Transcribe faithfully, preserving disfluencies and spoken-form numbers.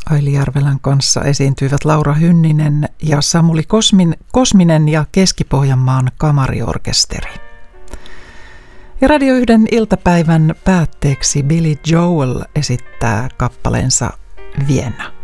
Aili Järvelän kanssa esiintyivät Laura Hynninen ja Samuli Kosmin, Kosminen ja Keski-Pohjanmaan kamariorkesteri. Ja Radio yhden iltapäivän päätteeksi Billy Joel esittää kappaleensa Vienna.